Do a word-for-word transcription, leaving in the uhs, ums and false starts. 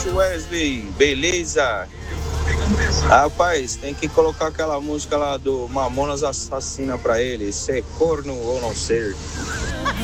noite, Wesley. Beleza? Rapaz, tem que colocar aquela música lá do Mamonas Assassina pra ele. Ser corno ou não ser.